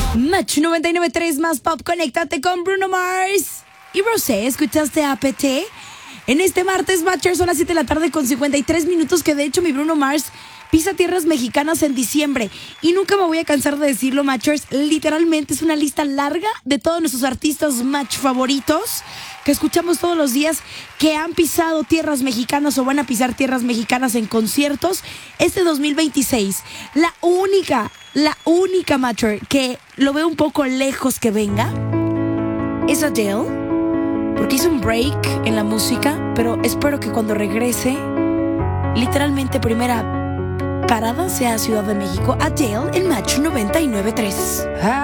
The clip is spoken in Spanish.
Match 99.3 más pop, conéctate con Bruno Mars y Rosé. ¿Escuchaste APT? En este martes, Matchers, son las 7 de la tarde con 53 minutos, que de hecho mi Bruno Mars pisa tierras mexicanas en diciembre. Y nunca me voy a cansar de decirlo, Matchers, literalmente es una lista larga de todos nuestros artistas Match favoritos que escuchamos todos los días, que han pisado tierras mexicanas o van a pisar tierras mexicanas en conciertos este 2026. La única Matcher que lo veo un poco lejos que venga es Adele, porque hizo un break en la música, pero espero que cuando regrese, literalmente primera parada sea Ciudad de México. Adele en Match 99.3.